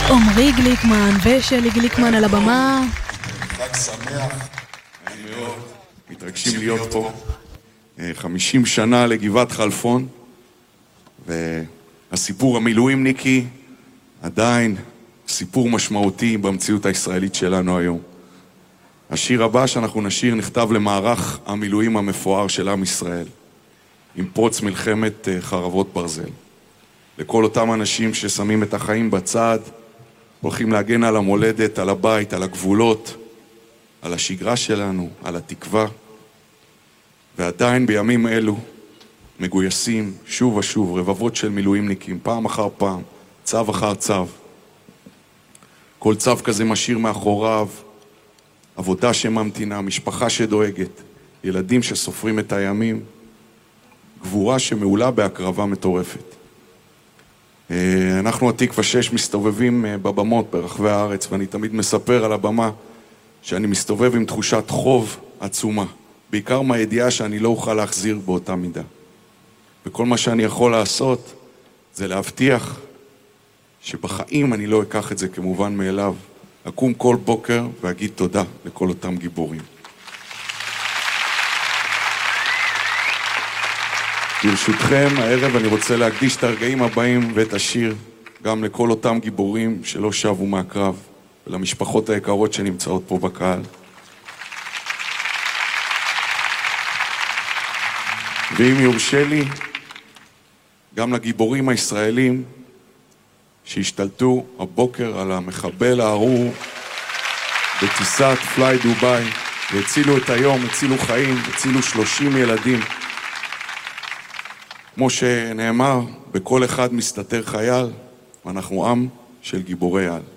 עומרי גליקמן ושלי גליקמן על הבמה. חג שמח, מאוד מתרגשים להיות פה. 50 שנה לגבעת חלפון, והסיפור המילואימניקי עדיין סיפור משמעותי במציאות הישראלית שלנו היום. השיר הבא שאנחנו נשיר נכתב למערך המילואים המפואר של עם ישראל, עם פרוץ מלחמת חרבות ברזל. לכל אותם אנשים ששמים את החיים בצד, הולכים להגן על המולדת, על הבית, על הגבולות, על השגרה שלנו, על התקווה, ועדיין בימים אלו מגויסים שוב ושוב רבבות של מילואימניקים, פעם אחר פעם, צו אחר צו. כל צו כזה משאיר מאחוריו עבודה שממתינה, משפחה שדואגת, ילדים שסופרים את הימים, גבורה שמעולה בהקרבה מטורפת. אנחנו התקווה 6 מסתובבים בבמות ברחבי הארץ, ואני תמיד מספר על הבמה שאני מסתובב עם תחושת חוב עצומה, בעיקר מהידיעה שאני לא אוכל להחזיר באותה מידה. וכל מה שאני יכול לעשות זה להבטיח שבחיים אני לא אקח את זה כמובן מאליו, אקום כל בוקר ואגיד תודה לכל אותם גיבורים. ברשותכם, הערב אני רוצה להקדיש את הרגעים הבאים ואת השיר גם לכל אותם גיבורים שלא שבו מהקרב, ולמשפחות היקרות שנמצאות פה בקהל. ואם יורשה לי, גם לגיבורים הישראלים שהשתלטו הבוקר על המחבל הארור בטיסת פליי דוביי, והצילו את היום, הצילו חיים, הצילו 30 ילדים. כמו שנאמר, בכל אחד מסתתר חייל, ואנחנו עם של גיבורי על.